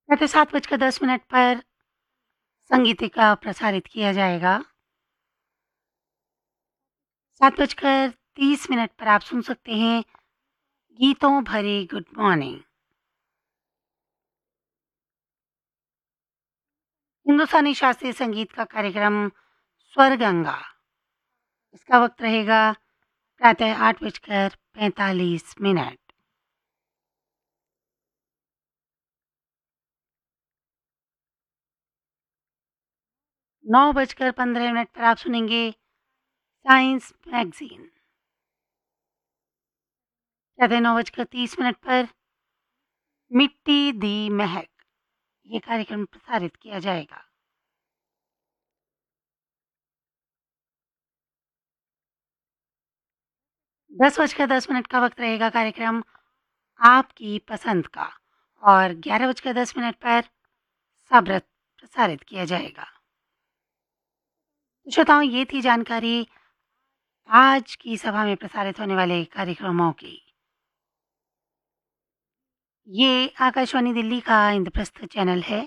प्रातः 7:10 पर संगीतिका प्रसारित किया जाएगा। 7:30 पर आप सुन सकते हैं गीतों भरी गुड मॉर्निंग। हिंदुस्तानी शास्त्रीय संगीत का कार्यक्रम स्वर गंगा, इसका वक्त रहेगा प्रातः 8:45। 9:15 पर आप सुनेंगे साइंस मैगज़ीन। प्रातः 9:30 पर मिट्टी दी महक, ये कार्यक्रम प्रसारित किया जाएगा। 10:10 का वक्त रहेगा कार्यक्रम आपकी पसंद का और 11:10 पर सबरत प्रसारित किया जाएगा। तो श्रोताओं, ये थी जानकारी आज की सभा में प्रसारित होने वाले कार्यक्रमों की। ये आकाशवाणी दिल्ली का इंद्रप्रस्थ चैनल है।